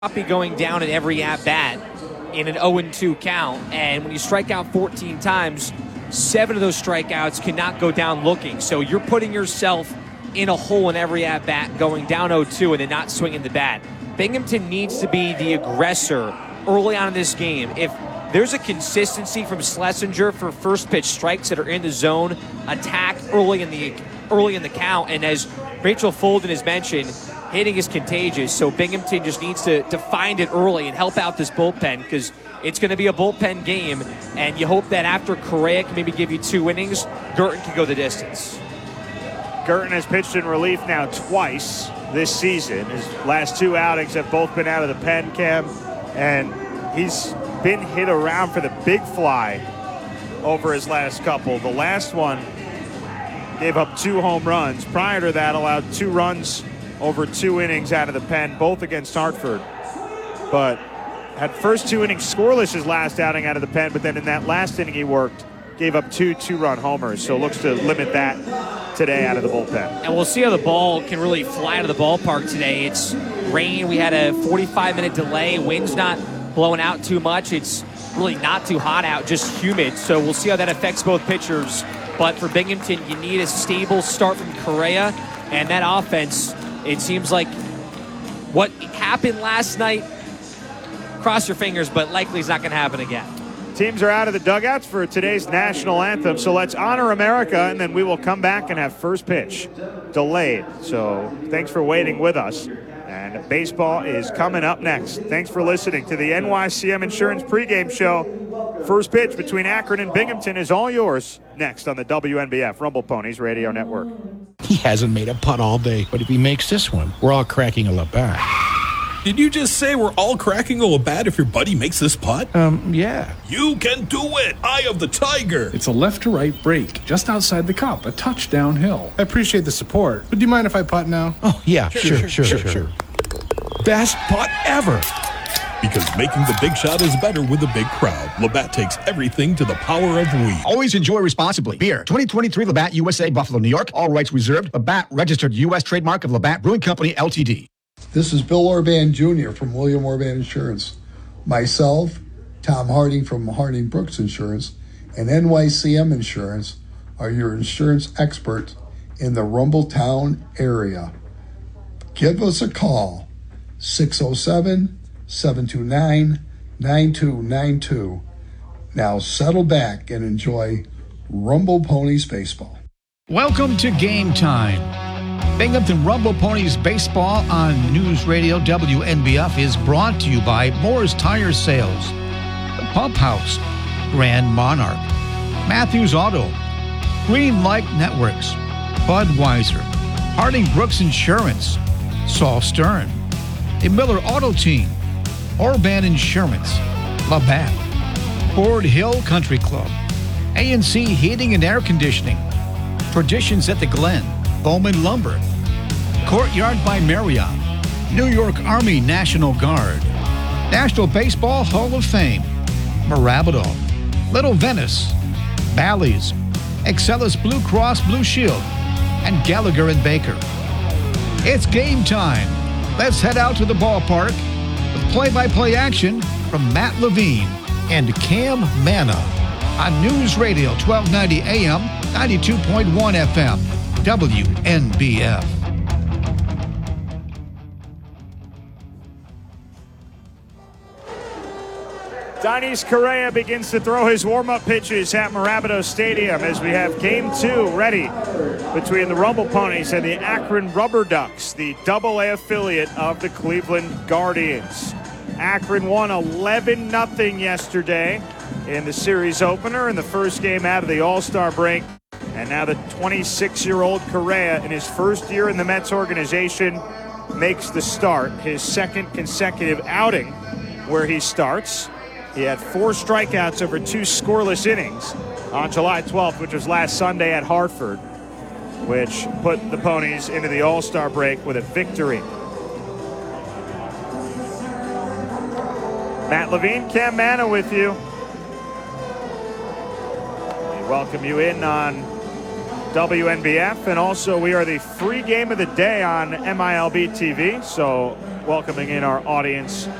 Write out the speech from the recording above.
Be going down in every at-bat in an 0-2 count, and when you strike out 14 times, 7 of those strikeouts cannot go down looking. So you're putting yourself in a hole in every at-bat going down 0-2 and then not swinging the bat. Binghamton needs to be the aggressor early on in this game. If there's a consistency from Schlesinger for first pitch strikes that are in the zone, attack early in the count, and as Rachel Folden has mentioned, hitting is contagious, so Binghamton just needs to find it early and help out this bullpen, because it's going to be a bullpen game, and you hope that after Correa can maybe give you 2 innings, Girton can go the distance. Girton has pitched in relief now twice this season. His last 2 outings have both been out of the pen, Cam, and he's been hit around for the big fly over his last couple. The last one gave up 2 home runs. Prior to that, allowed 2 runs over 2 innings out of the pen, both against Hartford. But had first 2 innings scoreless his last outing out of the pen, but then in that last inning he worked, gave up 2 2-run homers. So looks to limit that today out of the bullpen. And we'll see how the ball can really fly to the ballpark today. It's rain. We had a 45-minute delay. Wind's not blowing out too much. It's really not too hot out, just humid. So we'll see how that affects both pitchers. But for Binghamton, you need a stable start from Correa, and that offense, it seems like what happened last night, cross your fingers, but likely is not going to happen again. Teams are out of the dugouts for today's national anthem, so let's honor America, and then we will come back and have first pitch delayed. So thanks for waiting with us, and baseball is coming up next. Thanks for listening to the NYCM Insurance pregame show. First pitch between Akron and Binghamton is all yours next on the WNBF Rumble Ponies Radio Network. He hasn't made a putt all day, but if he makes this one, we're all cracking a Labatt. Did you just say we're all cracking a Labatt if your buddy makes this putt? Yeah. You can do it! Eye of the Tiger! It's a left-to-right break, just outside the cup, a touch downhill. I appreciate the support, but do you mind if I putt now? Oh, yeah, sure. Best putt ever! Because making the big shot is better with a big crowd. Labatt takes everything to the power of we. Always enjoy responsibly. Beer, 2023 Labatt USA, Buffalo, New York. All rights reserved. Labatt, registered U.S. trademark of Labatt Brewing Company, Ltd. This is Bill Orban Jr. from William Orban Insurance. Myself, Tom Harding from Harding Brooks Insurance, and NYCM Insurance are your insurance experts in the Rumbletown area. Give us a call, 607-729-9292. Now settle back and enjoy Rumble Ponies Baseball. Welcome to Game Time. Binghamton Rumble Ponies Baseball on News Radio WNBF is brought to you by Moore's Tire Sales, The Pump House, Grand Monarch, Matthews Auto, Green Light Networks, Budweiser, Harding Brooks Insurance, Saul Stern, the Miller Auto Team, Orban Insurance, Labatt, Ford Hill Country Club, A&C Heating and Air Conditioning, Traditions at the Glen, Bowman Lumber, Courtyard by Marriott, New York Army National Guard, National Baseball Hall of Fame, Marabito, Little Venice, Bally's, Excellus Blue Cross Blue Shield, and Gallagher and Baker. It's game time. Let's head out to the ballpark with play-by-play action from Matt Levine and Cam Manna on News Radio 1290 AM, 92.1 FM, WNBF. Dionys Correa begins to throw his warm-up pitches at Marabito Stadium as we have Game 2 ready between the Rumble Ponies and the Akron Rubber Ducks, the AA affiliate of the Cleveland Guardians. Akron won 11-0 yesterday in the series opener in the first game out of the All-Star break. And now the 26-year-old Correa, in his first year in the Mets organization, makes the start, his second consecutive outing where he starts. He had 4 strikeouts over 2 scoreless innings on July 12th, which was last Sunday at Hartford, which put the Ponies into the All-Star break with a victory. Matt Levine, Cam Manna with you. We welcome you in on WNBF, and also we are the free game of the day on MILB TV, so welcoming in our audience